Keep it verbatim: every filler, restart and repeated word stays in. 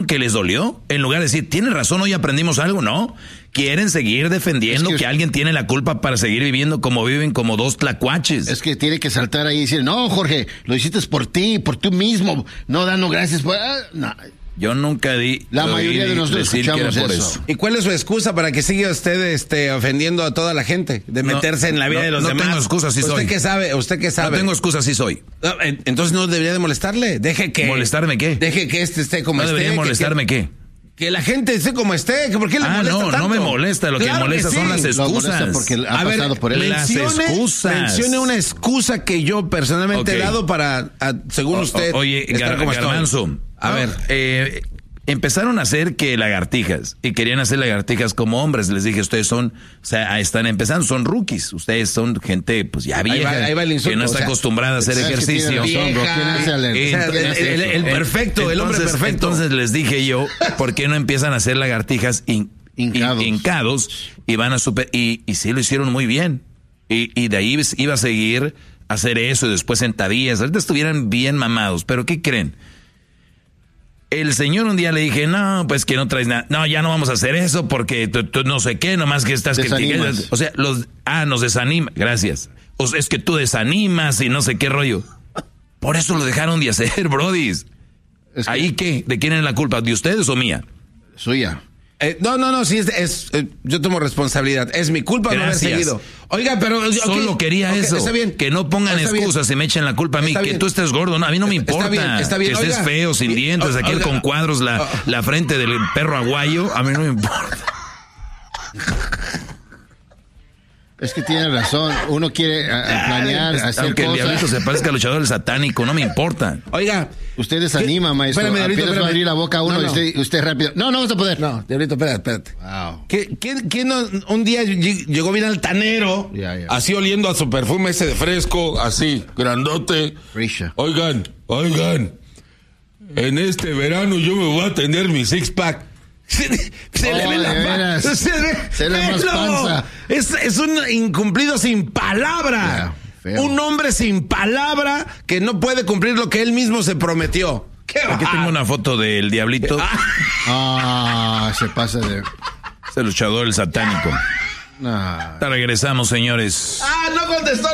que les dolió, en lugar de decir, tienes razón, hoy aprendimos algo, ¿no? Quieren seguir defendiendo es que, que alguien tiene la culpa para seguir viviendo como viven, como dos tlacuaches. Es que tiene que saltar ahí y decir, no, Jorge, lo hiciste por ti, por tú mismo, no dando gracias por... Ah, no. Yo nunca di... La mayoría de nosotros escuchamos eso. eso. ¿Y cuál es su excusa para que siga usted este, ofendiendo a toda la gente? De meterse no, en la vida no, de los no demás. No tengo excusa, sí ¿Usted soy. ¿Usted qué sabe? ¿Usted qué sabe? No tengo excusa, sí soy. No, entonces no debería de molestarle. Deje que... ¿Molestarme qué? Deje que este esté como no esté. ¿No debería molestarme que, qué? Que, que la gente esté como esté. ¿Por qué le ah, molesta no, tanto? no me molesta. Lo claro que molesta que son sí. las excusas. Porque ha a pasado ver, por él. Las mencione, excusas. Mencione una excusa que yo personalmente okay. he dado para, a, según o, usted, o, Oye, estar Gar como Garbanzo. estoy. A ¿no? ver, eh... empezaron a hacer que lagartijas y querían hacer lagartijas como hombres. Les dije, ustedes son, o sea, están empezando, son rookies. Ustedes son gente, pues ya vieja, ahí va, ahí va el insulto, que no está o sea, acostumbrada a hacer ejercicio. El perfecto, el hombre perfecto. Entonces les dije yo, ¿por qué no empiezan a hacer lagartijas in, hincados. In, hincados y van a super y, y sí lo hicieron muy bien. Y, y de ahí iba a seguir a hacer eso y después sentadillas. Ahorita estuvieran bien mamados, pero ¿qué creen? El señor un día le dije, no, pues que no traes nada. No, ya no vamos a hacer eso porque tú, tú no sé qué, nomás que estás criticando. O sea, los, ah, nos desanima, gracias. O sea, es que tú desanimas y no sé qué rollo. Por eso lo dejaron de hacer, brodis. Es que... ¿Ahí qué? ¿De quién es la culpa? ¿De ustedes o mía? Suya. Eh, no, no, no, sí, es, es eh, yo tomo responsabilidad. Es mi culpa no haber seguido. Oiga, pero... Okay, solo quería okay, eso. Está bien. Que no pongan está excusas bien. Y me echen la culpa a mí. Está que bien. Tú estés gordo. No, a mí no me importa. Está bien, está bien. Que estés oiga, feo, sin dientes, aquel oiga, con cuadros, la, oiga, la frente del perro aguayo. A mí no me importa. Es que tiene razón. Uno quiere a, a planear, a hacer aunque cosas. El diablito se parezca al luchador del satánico, no me importa. Oiga, usted desanima, maestro. Espérame, diablito, Apenas va a abrir la boca a uno no, no. y usted, usted rápido. No, no vas a poder. No, diablito, espérate, espérate. Wow. ¿Quién, quién no, un día llegó bien altanero, yeah, yeah. así oliendo a su perfume ese de fresco, así, grandote? Risha. Oigan, oigan, en este verano yo me voy a tener mi six pack. Se, se oh, le ve la veras. Se, ve, se le ve más panza. Es, es un incumplido sin palabra. Yeah, un hombre sin palabra que no puede cumplir lo que él mismo se prometió. ¿Qué Aquí va? Tengo una foto del diablito. Ah, se pasa de... Es el luchador, el satánico. Ah. Regresamos, señores. Ah, no contestó.